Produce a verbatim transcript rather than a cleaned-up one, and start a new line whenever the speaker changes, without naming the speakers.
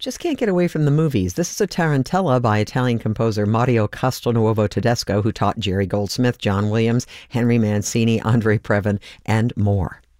just can't get away from the movies. This is a tarantella by Italian composer Mario Castelnuovo Tedesco, who taught Jerry Goldsmith, John Williams, Henry Mancini, Andre Previn, and more.